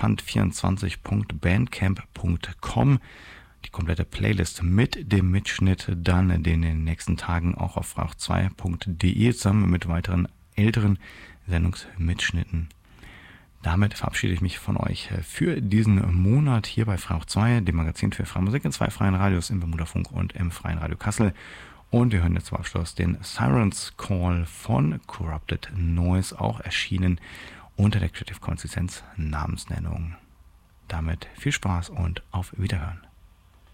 band24.bandcamp.com. Die komplette Playlist mit dem Mitschnitt dann in den nächsten Tagen auch auf frauch2.de zusammen mit weiteren älteren Sendungsmitschnitten. Damit verabschiede ich mich von euch für diesen Monat hier bei Frauch 2, dem Magazin für freie Musik in 2 freien Radios, im Bermuda Funk und im Freien Radio Kassel. Und wir hören jetzt zum Abschluss den Sirens Call von Corrupted Noise, auch erschienen unter der Creative Commons Lizenz Namensnennung. Damit viel Spaß und auf Wiederhören.